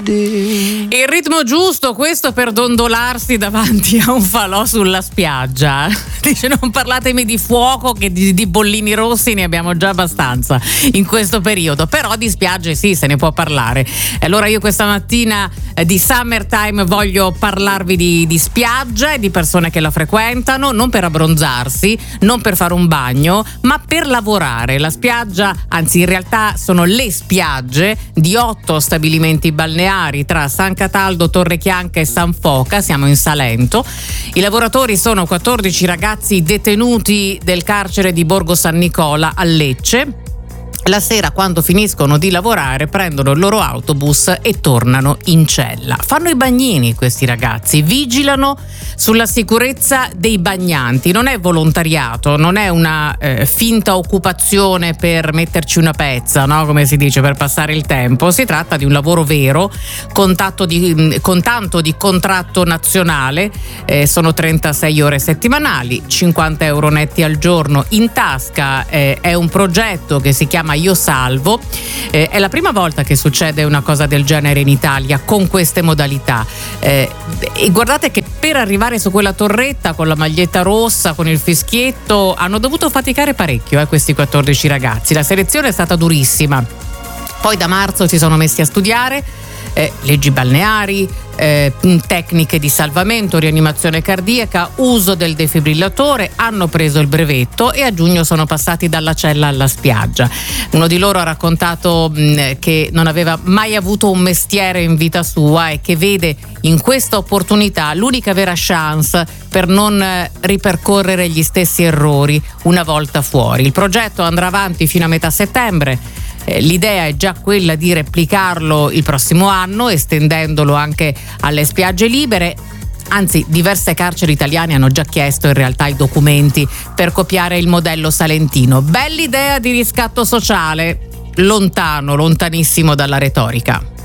Il ritmo giusto, questo per dondolarsi davanti a un falò sulla spiaggia. Dice: non parlatemi di fuoco, che di bollini rossi ne abbiamo già abbastanza in questo periodo, però di spiagge sì, se ne può parlare. Allora io questa mattina di Summertime voglio parlarvi di spiaggia e di persone che la frequentano, non per abbronzarsi, non per fare un bagno, ma per lavorare. La spiaggia, anzi in realtà sono le spiagge di 8 stabilimenti balneari tra San Cataldo, Torrechianca e San Foca, siamo in Salento. I lavoratori sono 14 ragazzi detenuti del carcere di Borgo San Nicola a Lecce. La sera, quando finiscono di lavorare, prendono il loro autobus e tornano in cella. Fanno i bagnini questi ragazzi, vigilano sulla sicurezza dei bagnanti. Non è volontariato, non è una finta occupazione per metterci una pezza, no? Come si dice, per passare il tempo. Si tratta di un lavoro vero, con tanto di contratto nazionale. Sono 36 ore settimanali, 50 euro netti al giorno in tasca. È un progetto che si chiama Io Salvo. È la prima volta che succede una cosa del genere in Italia con queste modalità. E guardate che per arrivare su quella torretta con la maglietta rossa, con il fischietto, hanno dovuto faticare parecchio questi 14 ragazzi. La selezione è stata durissima. Poi da marzo si sono messi a studiare leggi balneari, tecniche di salvamento, rianimazione cardiaca, uso del defibrillatore, hanno preso il brevetto e a giugno sono passati dalla cella alla spiaggia. Uno di loro ha raccontato che non aveva mai avuto un mestiere in vita sua e che vede in questa opportunità l'unica vera chance per non ripercorrere gli stessi errori una volta fuori. Il progetto andrà avanti fino a metà settembre. L'idea è già quella di replicarlo il prossimo anno, estendendolo anche alle spiagge libere. Anzi, diverse carceri italiane hanno già chiesto in realtà i documenti per copiare il modello salentino. Bell'idea di riscatto sociale, lontanissimo dalla retorica.